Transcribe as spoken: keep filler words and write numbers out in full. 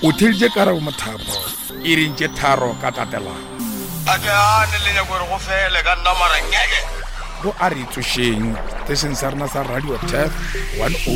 o thilje Karabo Mothapo e reng tše tharo ka tatelano a ke ane le nyako gore go fele ka nna mara nyeke go a re tsošeng station sa rena sa radio tef one